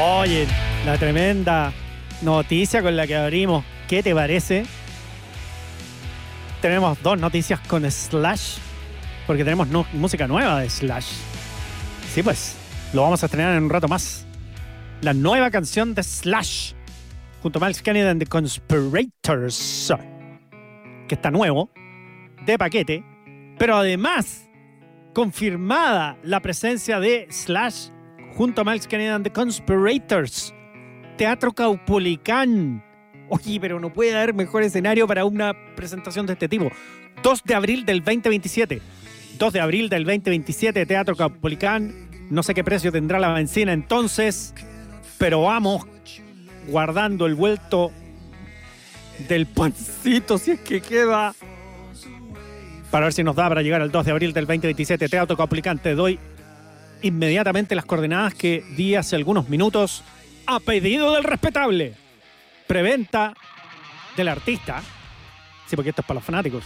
Oye, la tremenda noticia con la que abrimos. ¿Qué te parece? Tenemos dos noticias con Slash, porque tenemos música nueva de Slash. Sí, pues, lo vamos a estrenar en un rato más. La nueva canción de Slash, junto a Myles Kennedy and the Conspirators, que está nuevo, de paquete, pero además confirmada la presencia de Slash junto a Myles Kennedy and the Conspirators. Teatro Caupolicán. Oye, pero no puede haber mejor escenario para una presentación de este tipo. 2 de abril del 2027. 2 de abril del 2027, Teatro Caupolicán. No sé qué precio tendrá la benzina entonces, pero vamos guardando el vuelto del pancito, si es que queda, para ver si nos da para llegar al 2 de abril del 2027, Teatro Caupolicán. Te doy inmediatamente las coordenadas que di hace algunos minutos a pedido del respetable. Preventa del artista. Sí, porque esto es para los fanáticos.